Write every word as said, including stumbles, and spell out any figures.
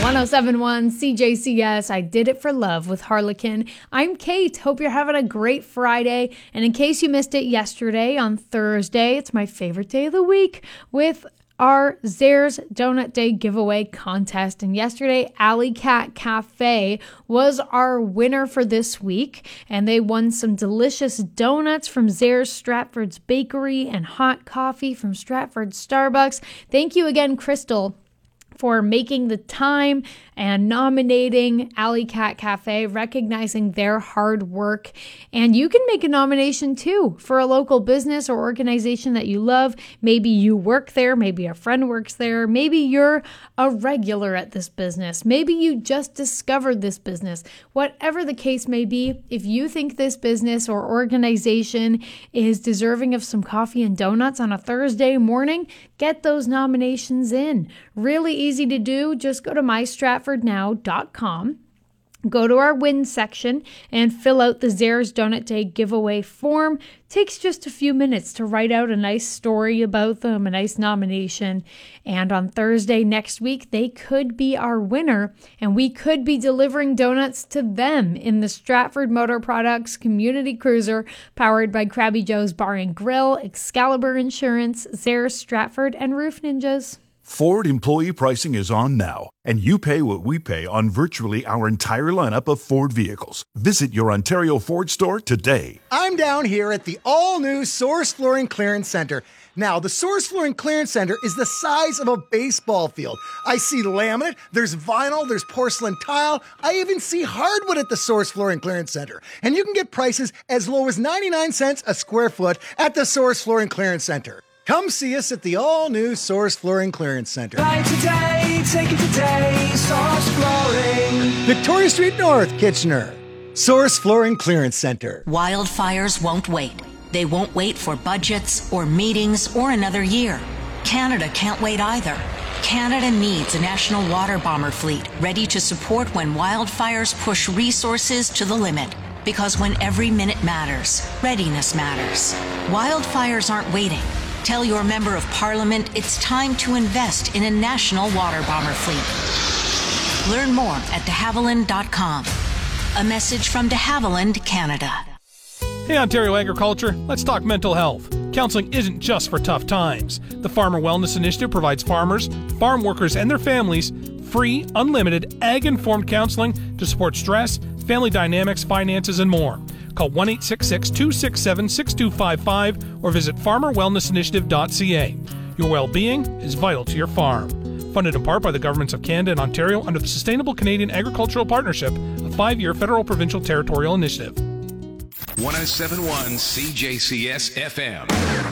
one oh seven point one C J C S, I Did It for Love with Harlequin. I'm Kate. Hope you're having a great Friday. And in case you missed it yesterday, on Thursday, it's my favorite day of the week with our Zares Donut Day giveaway contest. And yesterday, Alley Cat Cafe was our winner for this week. And they won some delicious donuts from Zares Stratford's Bakery and hot coffee from Stratford Starbucks. Thank you again, Crystal, for making the time and nominating Alley Cat Cafe, recognizing their hard work. And you can make a nomination too for a local business or organization that you love. Maybe you work there, maybe a friend works there, maybe you're a regular at this business, maybe you just discovered this business. Whatever the case may be, if you think this business or organization is deserving of some coffee and donuts on a Thursday morning, get those nominations in. Really easy to do. Just go to my stratford now dot com. Go to our win section and fill out the Zares Donut Day giveaway form. Takes just a few minutes to write out a nice story about them, a nice nomination. And on Thursday next week, they could be our winner, and we could be delivering donuts to them in the Stratford Motor Products Community Cruiser, powered by Krabby Joe's Bar and Grill, Excalibur Insurance, Zares Stratford, and Roof Ninjas. Ford employee pricing is on now, and you pay what we pay on virtually our entire lineup of Ford vehicles. Visit your Ontario Ford store today. I'm down here at the all-new Source Flooring Clearance Center. Now, the Source Flooring Clearance Center is the size of a baseball field. I see laminate, there's vinyl, there's porcelain tile. I even see hardwood at the Source Flooring Clearance Center. And you can get prices as low as ninety-nine cents a square foot at the Source Flooring Clearance Center. Come see us at the all-new Source Flooring Clearance Center. Buy today, take it today, Source Flooring. Victoria Street North, Kitchener. Source Flooring Clearance Center. Wildfires won't wait. They won't wait for budgets or meetings or another year. Canada can't wait either. Canada needs a national water bomber fleet ready to support when wildfires push resources to the limit. Because when every minute matters, readiness matters. Wildfires aren't waiting. Tell your member of parliament it's time to invest in a national water bomber fleet. Learn more at de havilland dot com. A message from De Havilland, Canada. Hey, Ontario Agriculture, let's talk mental health. Counseling isn't just for tough times. The Farmer Wellness Initiative provides farmers, farm workers, and their families free, unlimited, ag-informed counseling to support stress, family dynamics, finances, and more. Call one eight six six, two six seven, six two five five or visit farmer wellness initiative dot c a. Your well-being is vital to your farm. Funded in part by the governments of Canada and Ontario under the Sustainable Canadian Agricultural Partnership, a five-year federal provincial territorial initiative. one oh seven point one C J C S F M.